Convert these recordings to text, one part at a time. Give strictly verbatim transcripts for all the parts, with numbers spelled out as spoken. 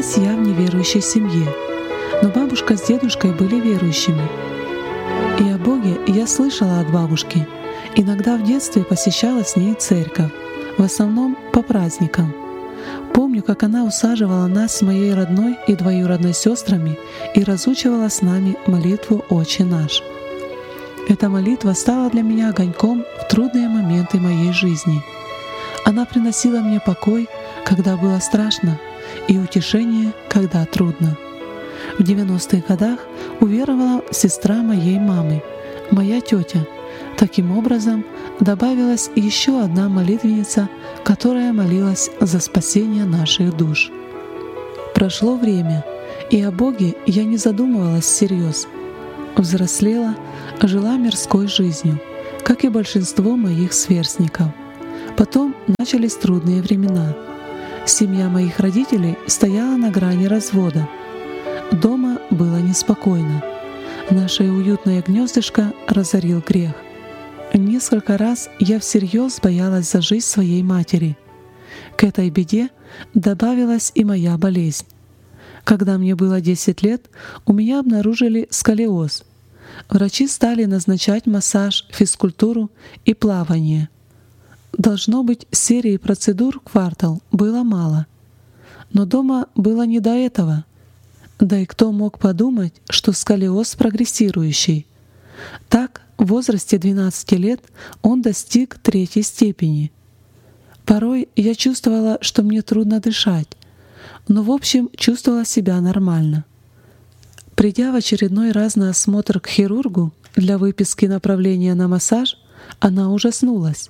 Родилась я в неверующей семье, но бабушка с дедушкой были верующими. И о Боге я слышала от бабушки. Иногда в детстве посещала с ней церковь, в основном по праздникам. Помню, как она усаживала нас с моей родной и двоюродной сестрами и разучивала с нами молитву «Отче наш». Эта молитва стала для меня огоньком в трудные моменты моей жизни. Она приносила мне покой, когда было страшно, и утешение, когда трудно. В девяностых годах уверовала сестра моей мамы, моя тетя. Таким образом, добавилась еще одна молитвенница, которая молилась за спасение наших душ. Прошло время, и о Боге я не задумывалась всерьез. Взрослела, жила мирской жизнью, как и большинство моих сверстников. Потом начались трудные времена. Семья моих родителей стояла на грани развода. Дома было неспокойно. Наше уютное гнездышко разорил грех. Несколько раз я всерьез боялась за жизнь своей матери. К этой беде добавилась и моя болезнь. Когда мне было десять лет, у меня обнаружили сколиоз. Врачи стали назначать массаж, физкультуру и плавание. Должно быть, серии процедур в квартал было мало. Но дома было не до этого. Да и кто мог подумать, что сколиоз прогрессирующий? Так, в возрасте двенадцати лет он достиг третьей степени. Порой я чувствовала, что мне трудно дышать, но в общем чувствовала себя нормально. Придя в очередной раз на осмотр к хирургу для выписки направления на массаж, она ужаснулась.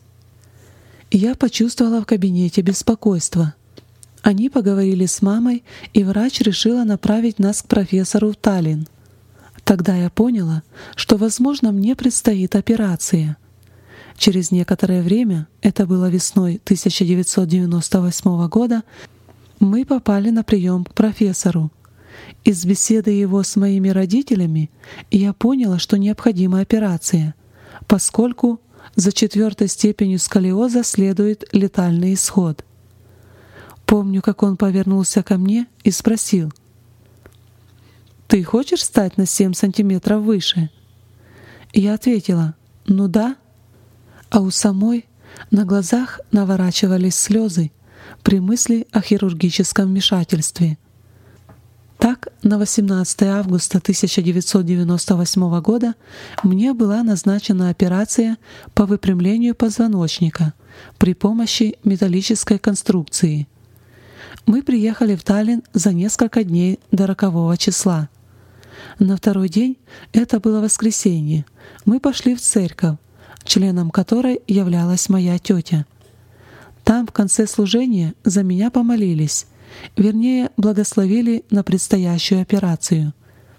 Я почувствовала в кабинете беспокойство. Они поговорили с мамой, и врач решила направить нас к профессору в Таллин. Тогда я поняла, что, возможно, мне предстоит операция. Через некоторое время, это было весной тысяча девятьсот девяносто восьмого года, мы попали на прием к профессору. Из беседы его с моими родителями я поняла, что необходима операция, поскольку за четвертой степенью сколиоза следует летальный исход. Помню, как он повернулся ко мне и спросил: «Ты хочешь стать на семь сантиметров выше?» Я ответила: «Ну да». А у самой на глазах наворачивались слезы при мысли о хирургическом вмешательстве. Так, на восемнадцатое августа тысяча девятьсот девяносто восьмого года мне была назначена операция по выпрямлению позвоночника при помощи металлической конструкции. Мы приехали в Таллин за несколько дней до рокового числа. На второй день, это было воскресенье, мы пошли в церковь, членом которой являлась моя тетя. Там в конце служения за меня помолились, вернее, благословили на предстоящую операцию.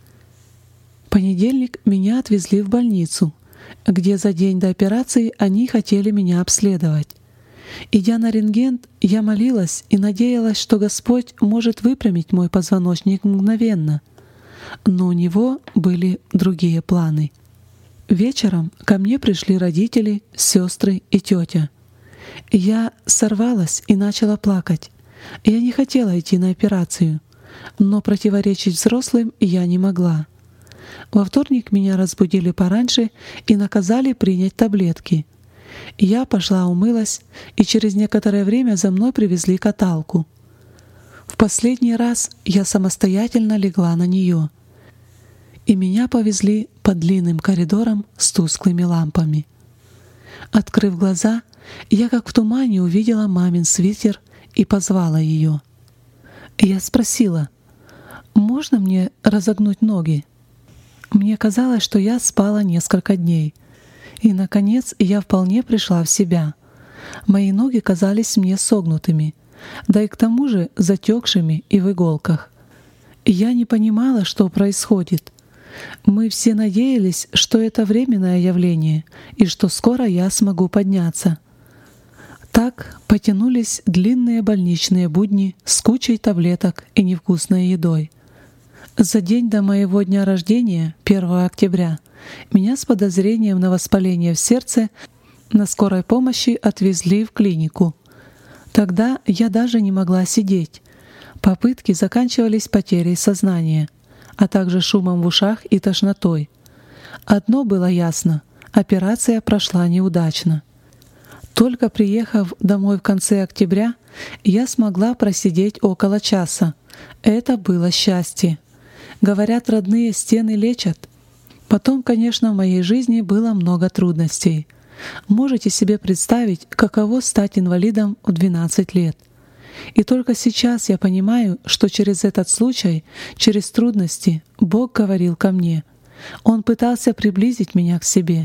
В понедельник меня отвезли в больницу, где за день до операции они хотели меня обследовать. Идя на рентген, я молилась и надеялась, что Господь может выпрямить мой позвоночник мгновенно. Но у Него были другие планы. Вечером ко мне пришли родители, сестры и тетя. Я сорвалась и начала плакать. Я не хотела идти на операцию, но противоречить взрослым я не могла. Во вторник меня разбудили пораньше и наказали принять таблетки. Я пошла умылась, и через некоторое время за мной привезли каталку. В последний раз я самостоятельно легла на нее, и меня повезли по длинным коридорам с тусклыми лампами. Открыв глаза, я как в тумане увидела мамин свитер и позвала ее. Я спросила: «Можно мне разогнуть ноги?» Мне казалось, что я спала несколько дней. И, наконец, я вполне пришла в себя. Мои ноги казались мне согнутыми, да и к тому же затекшими и в иголках. Я не понимала, что происходит. Мы все надеялись, что это временное явление и что скоро я смогу подняться. Так потянулись длинные больничные будни с кучей таблеток и невкусной едой. За день до моего дня рождения, первого октября, меня с подозрением на воспаление в сердце на скорой помощи отвезли в клинику. Тогда я даже не могла сидеть. Попытки заканчивались потерей сознания, а также шумом в ушах и тошнотой. Одно было ясно — операция прошла неудачно. Только приехав домой в конце октября, я смогла просидеть около часа. Это было счастье. Говорят, родные стены лечат. Потом, конечно, в моей жизни было много трудностей. Можете себе представить, каково стать инвалидом в двенадцать лет. И только сейчас я понимаю, что через этот случай, через трудности, Бог говорил ко мне. Он пытался приблизить меня к себе.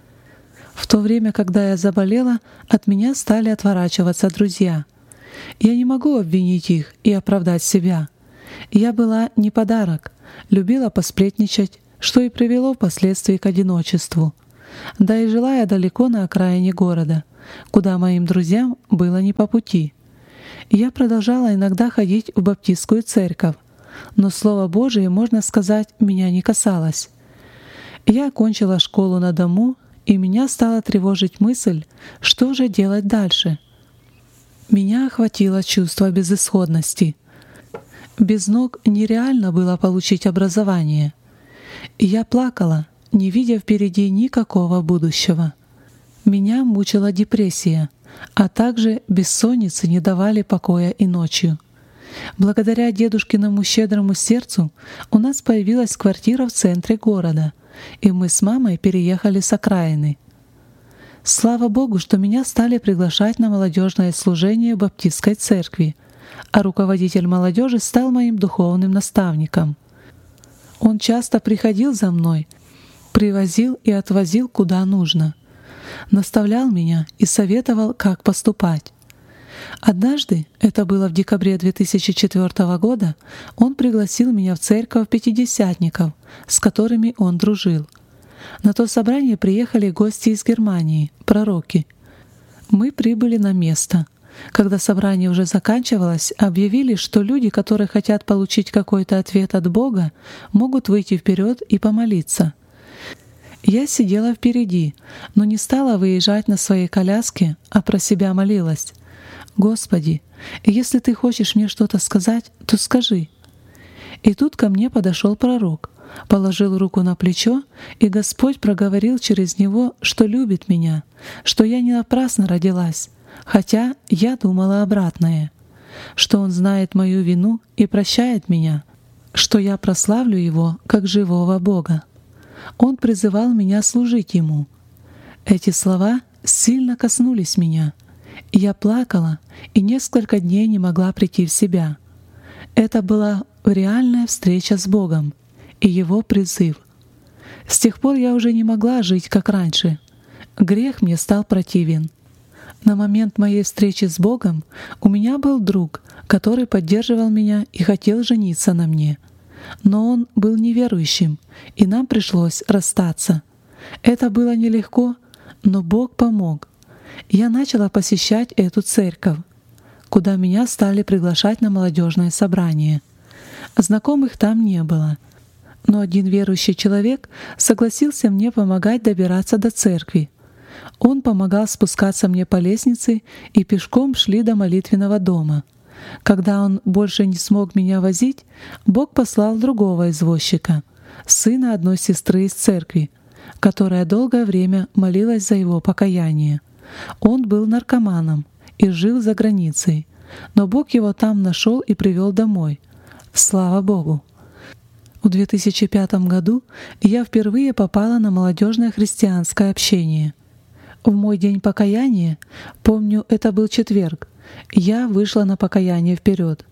В то время, когда я заболела, от меня стали отворачиваться друзья. Я не могу обвинить их и оправдать себя. Я была не подарок, любила посплетничать, что и привело впоследствии к одиночеству. Да и жила я далеко на окраине города, куда моим друзьям было не по пути. Я продолжала иногда ходить в баптистскую церковь, но Слово Божие, можно сказать, меня не касалось. Я окончила школу на дому, и меня стала тревожить мысль, что же делать дальше. Меня охватило чувство безысходности. Без ног нереально было получить образование. И я плакала, не видя впереди никакого будущего. Меня мучила депрессия, а также бессонницы не давали покоя и ночью. Благодаря дедушкиному щедрому сердцу у нас появилась квартира в центре города, и мы с мамой переехали с окраины. Слава Богу, что меня стали приглашать на молодежное служение в баптистской церкви, а руководитель молодежи стал моим духовным наставником. Он часто приходил за мной, привозил и отвозил куда нужно, наставлял меня и советовал, как поступать. Однажды, это было в декабре две тысячи четвёртого года, он пригласил меня в церковь пятидесятников, с которыми он дружил. На то собрание приехали гости из Германии, пророки. Мы прибыли на место. Когда собрание уже заканчивалось, объявили, что люди, которые хотят получить какой-то ответ от Бога, могут выйти вперед и помолиться. Я сидела впереди, но не стала выезжать на своей коляске, а про себя молилась. «Господи, если Ты хочешь мне что-то сказать, то скажи». И тут ко мне подошел пророк, положил руку на плечо, и Господь проговорил через него, что любит меня, что я не напрасно родилась, хотя я думала обратное, что Он знает мою вину и прощает меня, что я прославлю Его как живого Бога. Он призывал меня служить Ему. Эти слова сильно коснулись меня. Я плакала и несколько дней не могла прийти в себя. Это была реальная встреча с Богом и Его призыв. С тех пор я уже не могла жить, как раньше. Грех мне стал противен. На момент моей встречи с Богом у меня был друг, который поддерживал меня и хотел жениться на мне. Но он был неверующим, и нам пришлось расстаться. Это было нелегко, но Бог помог. Я начала посещать эту церковь, куда меня стали приглашать на молодежное собрание. Знакомых там не было, но один верующий человек согласился мне помогать добираться до церкви. Он помогал спускаться мне по лестнице, и пешком шли до молитвенного дома. Когда он больше не смог меня возить, Бог послал другого извозчика, сына одной сестры из церкви, которая долгое время молилась за его покаяние. Он был наркоманом и жил за границей, но Бог его там нашел и привел домой. Слава Богу! В две тысячи пятом году я впервые попала на молодежное христианское общение. В мой день покаяния, помню, это был четверг, я вышла на покаяние вперед.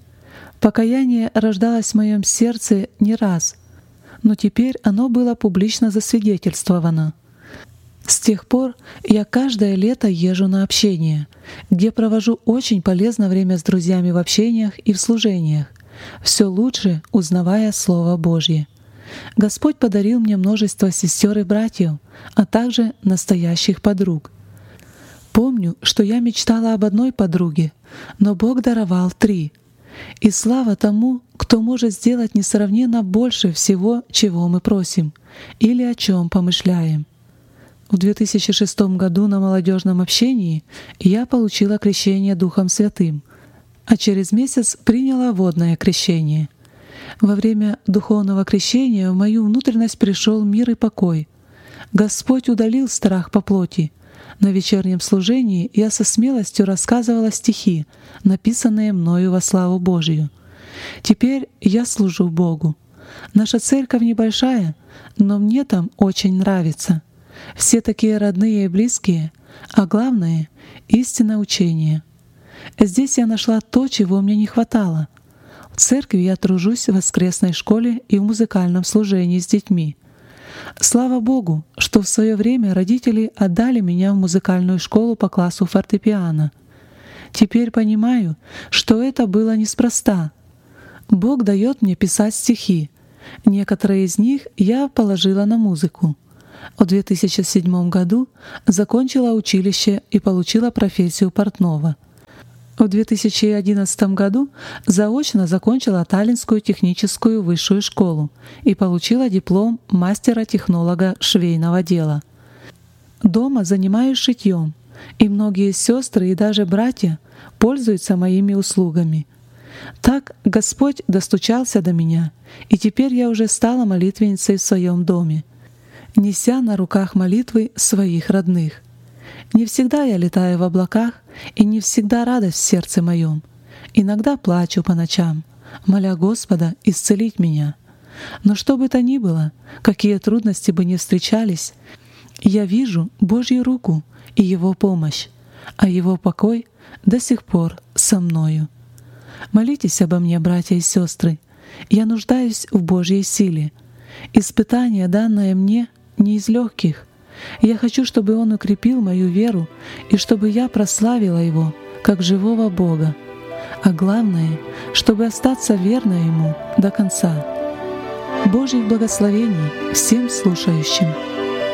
Покаяние рождалось в моем сердце не раз, но теперь оно было публично засвидетельствовано. С тех пор я каждое лето езжу на общение, где провожу очень полезное время с друзьями в общениях и в служениях, все лучше узнавая Слово Божье. Господь подарил мне множество сестер и братьев, а также настоящих подруг. Помню, что я мечтала об одной подруге, но Бог даровал три. И слава тому, кто может сделать несравненно больше всего, чего мы просим или о чем помышляем. В две тысячи шестом году на молодежном общении я получила крещение Духом Святым, а через месяц приняла водное крещение. Во время духовного крещения в мою внутренность пришел мир и покой. Господь удалил страх по плоти. На вечернем служении я со смелостью рассказывала стихи, написанные мною во славу Божию. Теперь я служу Богу. Наша церковь небольшая, но мне там очень нравится. Все такие родные и близкие, а главное — истинное учение. Здесь я нашла то, чего мне не хватало. В церкви я тружусь в воскресной школе и в музыкальном служении с детьми. Слава Богу, что в свое время родители отдали меня в музыкальную школу по классу фортепиано. Теперь понимаю, что это было неспроста. Бог дает мне писать стихи. Некоторые из них я положила на музыку. В две тысячи седьмом году закончила училище и получила профессию портного. В две тысячи одиннадцатом году заочно закончила Таллинскую техническую высшую школу и получила диплом мастера-технолога швейного дела. Дома занимаюсь шитьем, и многие сестры и даже братья пользуются моими услугами. Так Господь достучался до меня, и теперь я уже стала молитвенницей в своем доме, неся на руках молитвы своих родных. Не всегда я летаю в облаках, и не всегда радость в сердце моем. Иногда плачу по ночам, моля Господа исцелить меня. Но что бы то ни было, какие трудности бы ни встречались, я вижу Божью руку и Его помощь, а Его покой до сих пор со мною. Молитесь обо мне, братья и сестры. Я нуждаюсь в Божьей силе. Испытание, данное мне, не из легких. Я хочу, чтобы Он укрепил мою веру и чтобы я прославила Его, как живого Бога. А главное, чтобы остаться верной Ему до конца. Божьих благословений всем слушающим!